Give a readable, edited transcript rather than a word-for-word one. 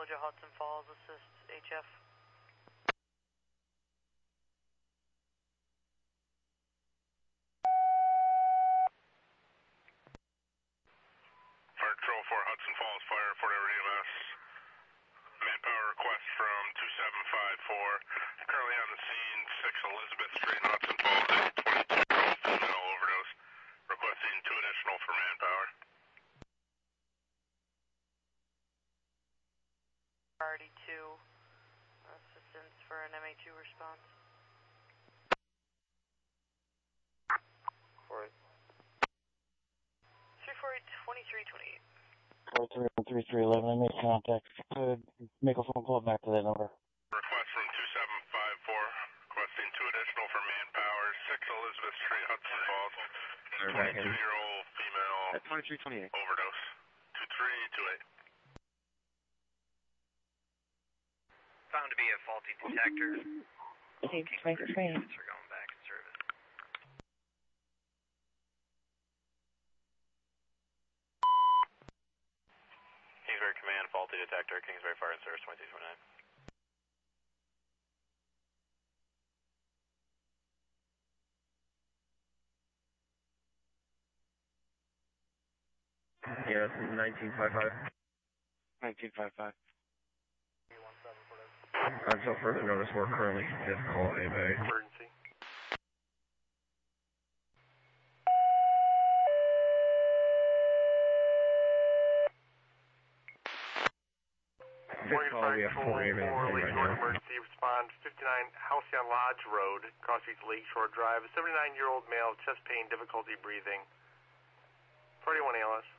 Village of Hudson Falls, assist HF. Fire Control 4 Hudson Falls, Fire, Fort Edward EMS. Manpower request from 2754. Currently on the scene, 6 Elizabeth Street in Hudson Falls. 22-year-old female overdose. Requesting 2 additional for manpower. Priority 2, assistance for an MA2 response. For it. 348-2328. 4311, I made contact. Could make a phone call back to that number. Request from 2754. Requesting 2 additional for manpower. 6 Elizabeth Street, Hudson Falls. 22-year-old female. At 2328. Overdose. 2328. Found to be a faulty detector. Save my train. Units are going back in service. Kingsbury Command, faulty detector, Kingsbury Fire and Service 2229. Yeah, 1955. 1955. Until further notice, we're currently just call A Bay. Emergency. This call we have 4 A Bay right now. Emergency respond 59 Halcyon Lodge Road, Cross Streets Lakeshore Drive. A 79-year-old male, chest pain, difficulty breathing. 41 ALS.